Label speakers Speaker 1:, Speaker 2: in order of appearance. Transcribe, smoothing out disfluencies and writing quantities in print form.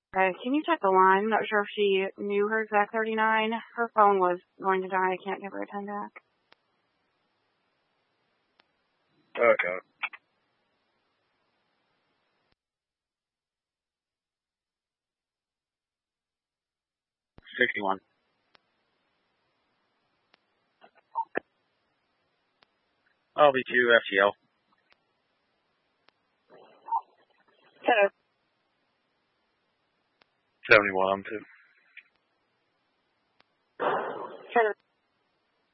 Speaker 1: Can you check the line? I'm not sure if she knew her exact 39. Her phone was going to die. I can't give her a 10 back.
Speaker 2: Okay. 61. I'll be 2 FTL.
Speaker 1: Hello.
Speaker 2: 71, I'm 2.